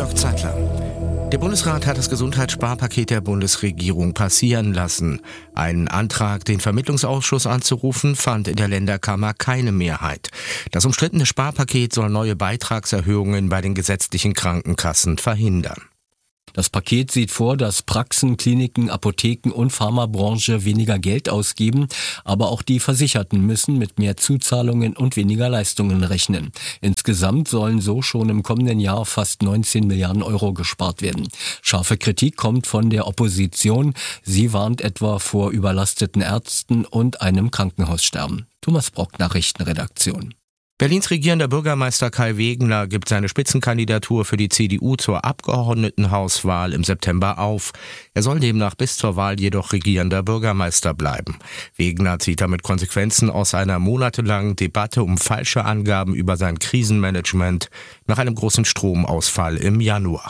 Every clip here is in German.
Georg Zeitler. Der Bundesrat hat das Gesundheitssparpaket der Bundesregierung passieren lassen. Ein Antrag, den Vermittlungsausschuss anzurufen, fand in der Länderkammer keine Mehrheit. Das umstrittene Sparpaket soll neue Beitragserhöhungen bei den gesetzlichen Krankenkassen verhindern. Das Paket sieht vor, dass Praxen, Kliniken, Apotheken und Pharmabranche weniger Geld ausgeben, aber auch die Versicherten müssen mit mehr Zuzahlungen und weniger Leistungen rechnen. Insgesamt sollen so schon im kommenden Jahr fast 19 Milliarden Euro gespart werden. Scharfe Kritik kommt von der Opposition. Sie warnt etwa vor überlasteten Ärzten und einem Krankenhaussterben. Thomas Brock, Nachrichtenredaktion. Berlins regierender Bürgermeister Kai Wegner gibt seine Spitzenkandidatur für die CDU zur Abgeordnetenhauswahl im September auf. Er soll demnach bis zur Wahl jedoch regierender Bürgermeister bleiben. Wegner zieht damit Konsequenzen aus einer monatelangen Debatte um falsche Angaben über sein Krisenmanagement nach einem großen Stromausfall im Januar.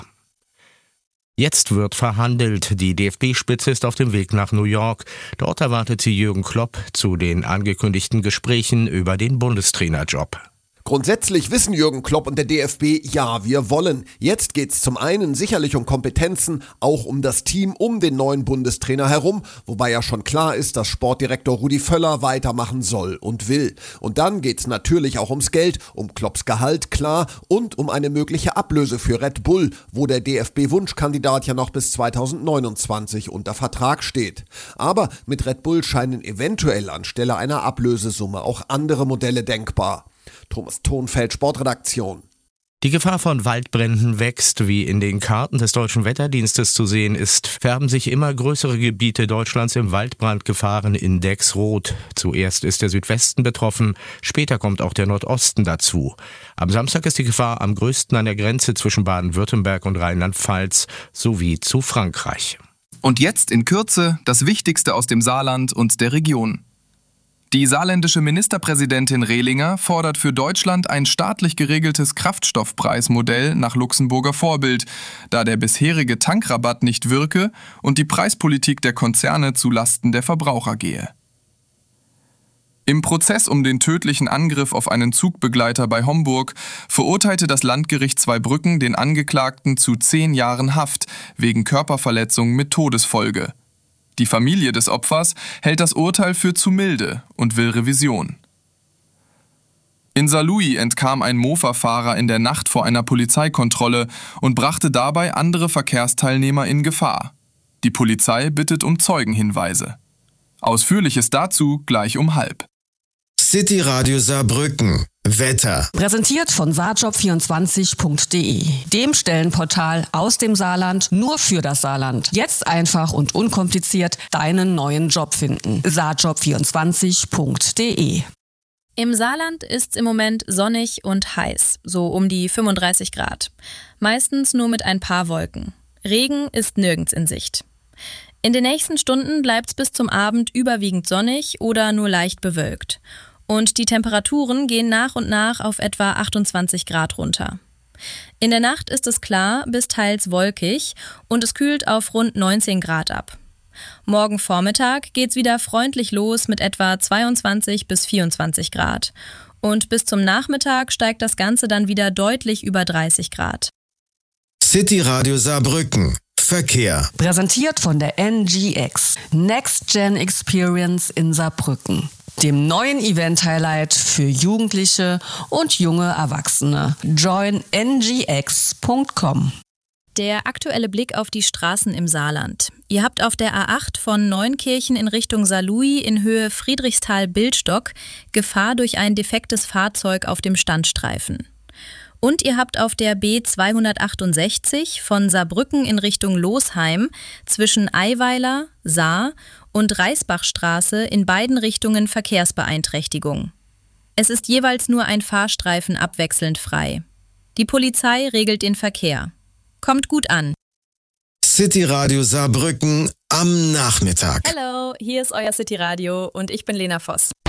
Jetzt wird verhandelt. Die DFB-Spitze ist auf dem Weg nach New York. Dort erwartet sie Jürgen Klopp zu den angekündigten Gesprächen über den Bundestrainerjob. Grundsätzlich wissen Jürgen Klopp und der DFB, ja, wir wollen. Jetzt geht's zum einen sicherlich um Kompetenzen, auch um das Team um den neuen Bundestrainer herum, wobei ja schon klar ist, dass Sportdirektor Rudi Völler weitermachen soll und will. Und dann geht's natürlich auch ums Geld, um Klopps Gehalt, klar, und um eine mögliche Ablöse für Red Bull, wo der DFB-Wunschkandidat ja noch bis 2029 unter Vertrag steht. Aber mit Red Bull scheinen eventuell anstelle einer Ablösesumme auch andere Modelle denkbar. Thomas Thonfeld, Sportredaktion. Die Gefahr von Waldbränden wächst. Wie in den Karten des Deutschen Wetterdienstes zu sehen ist, färben sich immer größere Gebiete Deutschlands im Waldbrandgefahrenindex rot. Zuerst ist der Südwesten betroffen, später kommt auch der Nordosten dazu. Am Samstag ist die Gefahr am größten an der Grenze zwischen Baden-Württemberg und Rheinland-Pfalz sowie zu Frankreich. Und jetzt in Kürze das Wichtigste aus dem Saarland und der Region. Die saarländische Ministerpräsidentin Rehlinger fordert für Deutschland ein staatlich geregeltes Kraftstoffpreismodell nach Luxemburger Vorbild, da der bisherige Tankrabatt nicht wirke und die Preispolitik der Konzerne zu Lasten der Verbraucher gehe. Im Prozess um den tödlichen Angriff auf einen Zugbegleiter bei Homburg verurteilte das Landgericht Zweibrücken den Angeklagten zu 10 Jahren Haft wegen Körperverletzung mit Todesfolge. Die Familie des Opfers hält das Urteil für zu milde und will Revision. In Saarlouis entkam ein Mofa-Fahrer in der Nacht vor einer Polizeikontrolle und brachte dabei andere Verkehrsteilnehmer in Gefahr. Die Polizei bittet um Zeugenhinweise. Ausführliches dazu gleich um 12:30. City Radio Saarbrücken. Wetter. Präsentiert von saarjob24.de, dem Stellenportal aus dem Saarland nur für das Saarland. Jetzt einfach und unkompliziert deinen neuen Job finden. saarjob24.de. Im Saarland ist's im Moment sonnig und heiß, so um die 35 Grad. Meistens nur mit ein paar Wolken. Regen ist nirgends in Sicht. In den nächsten Stunden bleibt's bis zum Abend überwiegend sonnig oder nur leicht bewölkt. Und die Temperaturen gehen nach und nach auf etwa 28 Grad runter. In der Nacht ist es klar bis teils wolkig und es kühlt auf rund 19 Grad ab. Morgen Vormittag geht's wieder freundlich los mit etwa 22 bis 24 Grad. Und bis zum Nachmittag steigt das Ganze dann wieder deutlich über 30 Grad. City Radio Saarbrücken. Verkehr. Präsentiert von der NGX, Next Gen Experience in Saarbrücken, dem neuen Event-Highlight für Jugendliche und junge Erwachsene. Join ngx.com. Der aktuelle Blick auf die Straßen im Saarland. Ihr habt auf der A8 von Neunkirchen in Richtung Saarlouis in Höhe Friedrichsthal-Bildstock Gefahr durch ein defektes Fahrzeug auf dem Standstreifen. Und ihr habt auf der B268 von Saarbrücken in Richtung Losheim zwischen Eiweiler, Saar und Reisbachstraße in beiden Richtungen Verkehrsbeeinträchtigung. Es ist jeweils nur ein Fahrstreifen abwechselnd frei. Die Polizei regelt den Verkehr. Kommt gut an. City Radio Saarbrücken am Nachmittag. Hallo, hier ist euer City Radio und ich bin Lena Voss.